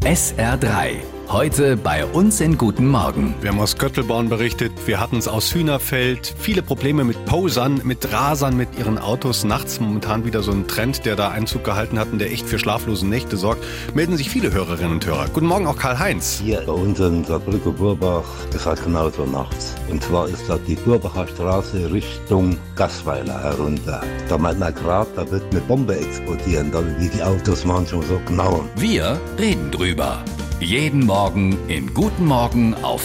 SR3. Heute bei uns in Guten Morgen. Wir haben aus Göttelborn berichtet, wir hatten es aus Hühnerfeld. Viele Probleme mit Posern, mit Rasern, mit ihren Autos. Nachts momentan wieder so ein Trend, der da Einzug gehalten hat und der echt für schlaflose Nächte sorgt. Melden sich viele Hörerinnen und Hörer. Guten Morgen auch Karl-Heinz. Hier bei uns in Saarbrücken-Burbach ist halt genauso nachts. Und zwar ist das die Burbacher Straße Richtung Gassweiler herunter. Da meint man gerade, da wird eine Bombe explodieren, wie die Autos manchmal so knallen. Wir reden drüber. Jeden Morgen in Guten Morgen auf